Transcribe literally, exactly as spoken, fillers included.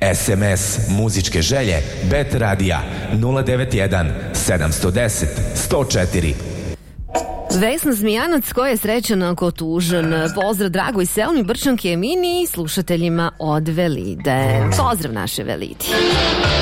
S M S muzičke želje Bet Radija nula devet jedan sedam jedan nula sto četiri. Vesna Zmijanac, ko je srećan ako tužan. Pozdrav dragoj Selmi, Brčanki, Emini i slušateljima od Velide. Pozdrav naše Velidi.